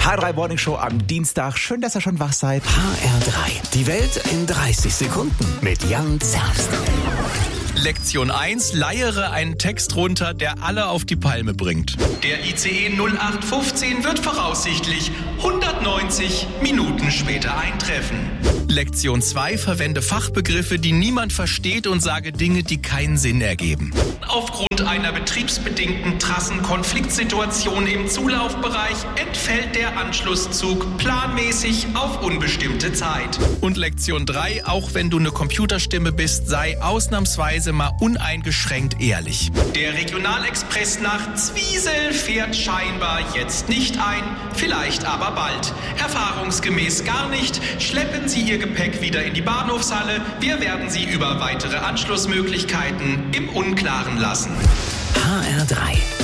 H3 Morning Show am Dienstag. Schön, dass ihr schon wach seid. HR3. Die Welt in 30 Sekunden mit Jan Zerbst. Lektion 1. Leiere einen Text runter, der alle auf die Palme bringt. Der ICE 0815 wird voraussichtlich 190 Minuten später eintreffen. Lektion 2. Verwende Fachbegriffe, die niemand versteht und sage Dinge, die keinen Sinn ergeben. Aufgrund einer betriebsbedingten Trassenkonfliktsituation im Zulaufbereich entfällt der Anschlusszug planmäßig auf unbestimmte Zeit. Und Lektion 3. Auch wenn du eine Computerstimme bist, sei ausnahmsweise mal uneingeschränkt ehrlich. Der Regionalexpress nach Zwiesel fährt scheinbar jetzt nicht ein, vielleicht aber bald. Erfahrungsgemäß gar nicht. Schleppen Sie Ihr Gepäck wieder in die Bahnhofshalle. Wir werden Sie über weitere Anschlussmöglichkeiten im Unklaren lassen. HR3.